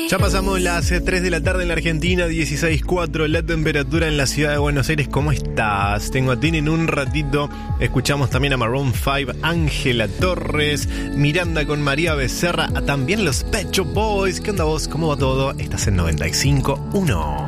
Ya pasamos las 3 de la tarde en la Argentina, 16:04 la temperatura en la ciudad de Buenos Aires. ¿Cómo estás? Tengo a Tini en un ratito. Escuchamos también a Maroon 5, Ángela Torres, Miranda con María Becerra, también los Pet Shop Boys. ¿Qué onda vos? ¿Cómo va todo? Estás en 95.1.